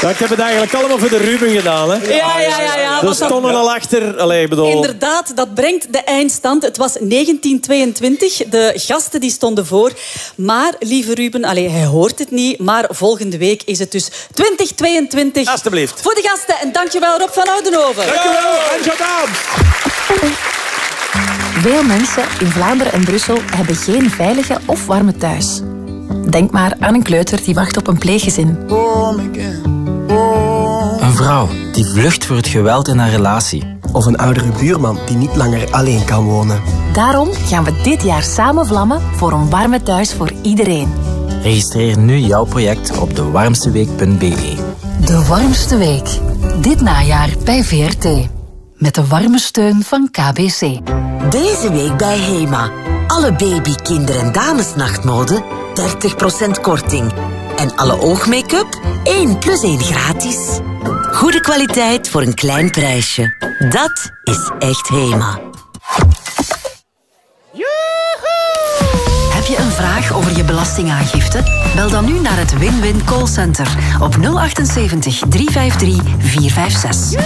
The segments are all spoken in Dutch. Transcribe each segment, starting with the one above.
Ja, ik heb het eigenlijk allemaal voor de Ruben gedaan. Hè? Ja. Dus stonden al achter. Allee, bedoel... Inderdaad, dat brengt de eindstand. Het was 1922. De gasten die stonden voor. Maar, lieve Ruben, hij hoort het niet. Maar volgende week is het dus 2022. Alsjeblieft. Voor de gasten. En dankjewel Rob van Oudenhoven. Dankjewel, en Jordaan. Veel mensen in Vlaanderen en Brussel hebben geen veilige of warme thuis. Denk maar aan een kleuter die wacht op een pleeggezin. Een vrouw die vlucht voor het geweld in haar relatie. Of een oudere buurman die niet langer alleen kan wonen. Daarom gaan we dit jaar samen vlammen voor een warme thuis voor iedereen. Registreer nu jouw project op dewarmsteweek.be. De warmste week. Dit najaar bij VRT. Met de warme steun van KBC. Deze week bij HEMA. Alle baby-, kinder- en damesnachtmode 30% korting. En alle oogmake-up 1 + 1 gratis. Goede kwaliteit voor een klein prijsje. Dat is echt HEMA. Heb je een vraag over je belastingaangifte? Bel dan nu naar het Win-Win Callcenter op 078 353 456.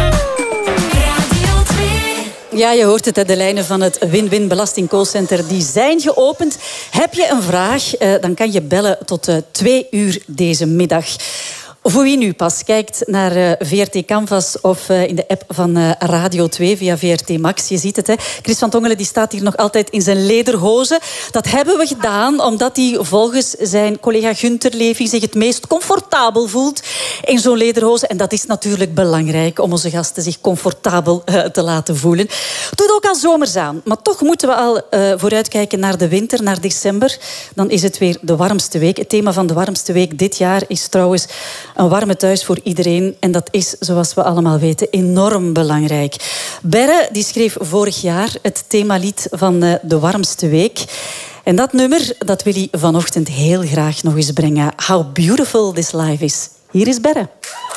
Ja, je hoort het, de lijnen van het Win-Win Belasting Callcenter die zijn geopend. Heb je een vraag, dan kan je bellen tot 2 uur deze middag. Voor wie nu pas kijkt naar VRT Canvas of in de app van Radio 2 via VRT Max, je ziet het, hè. Chris van Tongelen die staat hier nog altijd in zijn lederhozen. Dat hebben we gedaan omdat hij volgens zijn collega Gunther Levy zich het meest comfortabel voelt in zo'n lederhozen. En dat is natuurlijk belangrijk om onze gasten zich comfortabel te laten voelen. Het doet ook al zomers aan, maar toch moeten we al vooruitkijken naar de winter, naar december. Dan is het weer de warmste week. Het thema van de warmste week dit jaar is trouwens een warme thuis voor iedereen. En dat is, zoals we allemaal weten, enorm belangrijk. Berre die schreef vorig jaar het themalied van de warmste week. En dat nummer dat wil hij vanochtend heel graag nog eens brengen. How beautiful this life is. Hier is Berre.